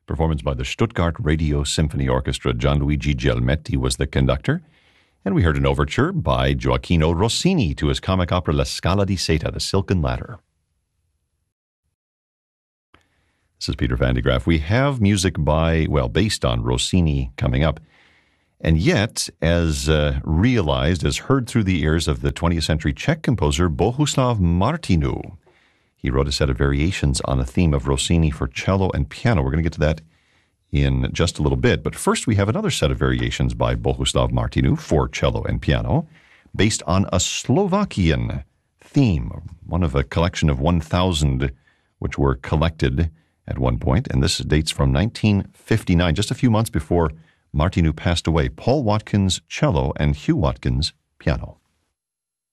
Performance by the Stuttgart Radio Symphony Orchestra. Gianluigi Gelmetti was the conductor. And we heard an overture by Gioacchino Rossini to his comic opera La Scala di Seta, The Silken Ladder. This is Peter Van de Graaff. We have music based on Rossini coming up. And yet, as realized, as heard through the ears of the 20th century Czech composer Bohuslav Martinu, he wrote a set of variations on a theme of Rossini for cello and piano. We're going to get to that in just a little bit. But first, we have another set of variations by Bohuslav Martinu for cello and piano, based on a Slovakian theme, one of a collection of 1,000 which were collected at one point. And this dates from 1959, just a few months before Martinu passed away. Paul Watkins, cello, and Hugh Watkins, piano.